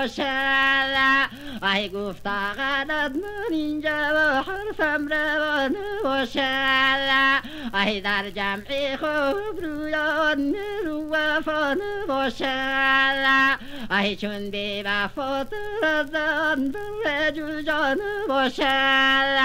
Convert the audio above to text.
باشد ای گفتا غلط من اینجا و حرفم روان باشد ای در جمع خوب رویان رو وفا باشد ای چون بی وفا تر از آن در جوجان باشد